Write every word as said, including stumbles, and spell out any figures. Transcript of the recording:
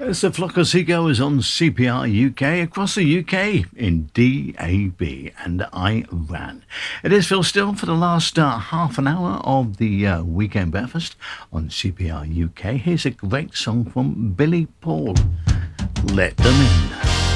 It's the Flock of Seagoers on C P R U K, across the U K in D A B and Iran. It is Phil Still for the last uh, half an hour of the uh, weekend breakfast on C P R U K. Here's a great song from Billy Paul, Let Them In.